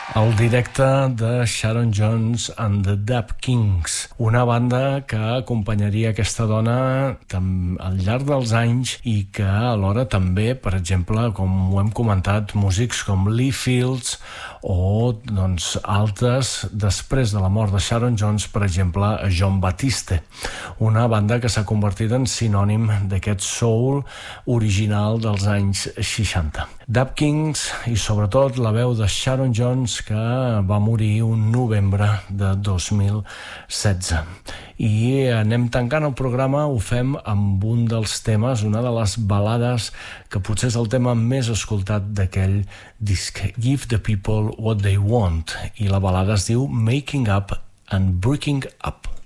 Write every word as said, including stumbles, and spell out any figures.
El directe de Sharon Jones and the Dap Kings, una banda que acompanyaria aquesta dona al llarg dels anys i que alhora també, per exemple, com ho hem comentat, músics com Lee Fields o doncs, altres, després de la mort de Sharon Jones, per exemple, John Batiste, una banda que s'ha convertit en sinònim d'aquest soul original dels anys seixanta. Dap Kings i sobretot la veu de Sharon Jones, que va morir un novembre de dos mil setze. I anem tancant el programa, ho fem amb un dels temes, una de les balades que potser és el tema més escoltat d'aquell disc, Give the People What They Want, i la balada es diu Making Up and Breaking Up.